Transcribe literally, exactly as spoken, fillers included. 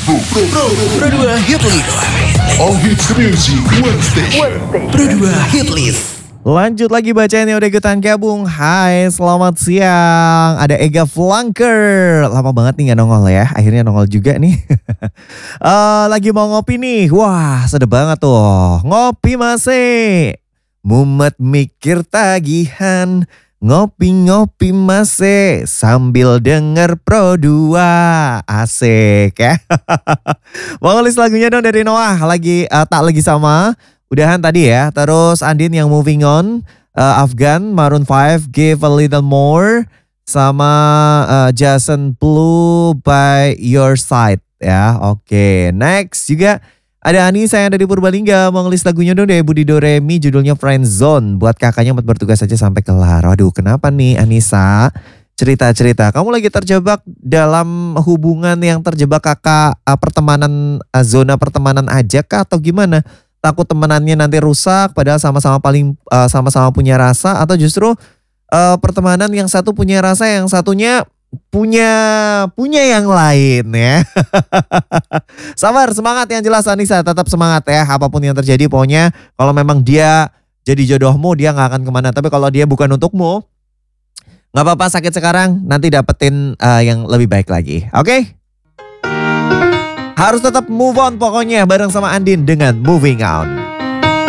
Pro, Pro, Pro dua Hit List. All hits music, one station. Pro dua Hit List. Lanjut lagi bacain yang udah ikutan gabung. Hai, selamat siang. Ada Ega Flanker. Lama banget nih gak nongol ya. Akhirnya nongol juga nih. uh, lagi mau ngopi nih. Wah, sedep banget tuh. Ngopi masih. Mumet mikir tagihan. Ngopi-ngopi masih sambil denger Pro dua. Asik ya. Mau ngelis lagunya dong dari Noah. Lagi uh, tak lagi sama. Udahan tadi ya. Terus Andin yang Moving On. Uh, Afgan, Maroon five, Give a Little More. Sama uh, Jason Blue by Your Side ya. Oke, okay. Next juga ada Anissa yang dari Purbalingga. Mau ngelis lagunya dong dari Budi Doremi. Judulnya Friend Zone. Buat kakaknya buat bertugas aja sampai kelar. Waduh, kenapa nih Anissa? Cerita-cerita. Kamu lagi terjebak dalam hubungan yang terjebak kakak uh, pertemanan, uh, zona pertemanan aja kah atau gimana? Takut temenannya nanti rusak padahal sama-sama paling uh, sama-sama punya rasa, atau justru uh, pertemanan yang satu punya rasa, yang satunya punya punya yang lain ya. Sabar, semangat yang jelas Anissa, tetap semangat ya. Apapun yang terjadi pokoknya kalau memang dia jadi jodohmu dia gak akan kemana. Tapi kalau dia bukan untukmu, gak apa-apa sakit sekarang, nanti dapetin uh, yang lebih baik lagi. Oke? Okay? Harus tetap move on pokoknya bareng sama Andin dengan Moving On.